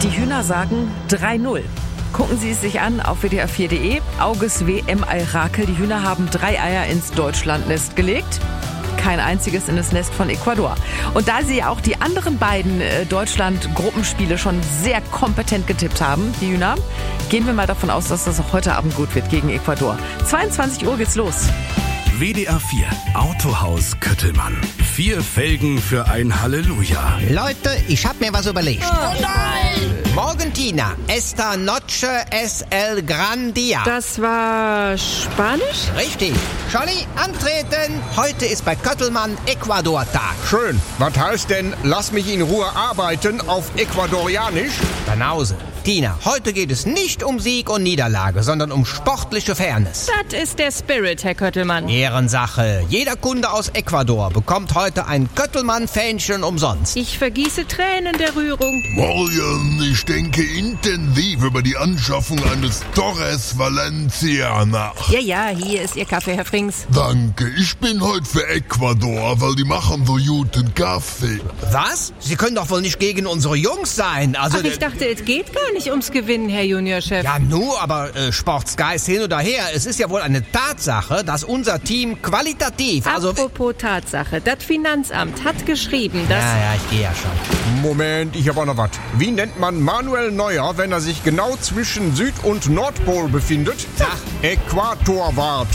Die Hühner sagen 3-0. Gucken Sie es sich an auf wdr4.de. Auges WM Al-Rakel. Die Hühner haben 3 Eier ins Deutschlandnest gelegt. Kein einziges in das Nest von Ecuador. Und da Sie auch die anderen beiden Deutschland-Gruppenspiele schon sehr kompetent getippt haben, die Hühner, gehen wir mal davon aus, dass das auch heute Abend gut wird gegen Ecuador. 22 Uhr geht's los. WDR 4 Autohaus Köttelmann. 4 Felgen für ein Halleluja. Leute, ich hab mir was überlegt. Oh nein! Morgen, Tina. Esta noche es el gran día. Das war Spanisch? Richtig. Scholli, antreten. Heute ist bei Köttelmann Ecuador-Tag. Schön. Was heißt denn, lass mich in Ruhe arbeiten auf Ecuadorianisch? Banause. Tina, heute geht es nicht um Sieg und Niederlage, sondern um sportliche Fairness. Das ist der Spirit, Herr Köttelmann. Ehrensache. Jeder Kunde aus Ecuador bekommt heute ein Köttelmann-Fähnchen umsonst. Ich vergieße Tränen der Rührung. Morgen, ich denke intensiv über die Anschaffung eines Torres Valencia nach. Ja, hier ist Ihr Kaffee, Herr Frings. Danke, ich bin heute für Ecuador, weil die machen so guten Kaffee. Was? Sie können doch wohl nicht gegen unsere Jungs sein. Also, Ach, ich dachte, es geht gar nicht ums Gewinnen, Herr Juniorchef. ja, nur, aber Sportsgeist hin oder her. Es ist ja wohl eine Tatsache, dass unser Team qualitativ, Apropos Tatsache, das Finanzamt hat geschrieben, dass... Ja, ich gehe ja schon. Moment, ich hab auch noch was. Wie nennt man Manuel Neuer, wenn er sich genau zwischen Süd- und Nordpol befindet? Ach. Äquatorwart.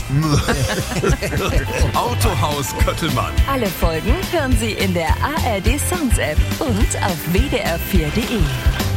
Autohaus Köttelmann. Alle Folgen hören Sie in der ARD Sounds App und auf wdr4.de.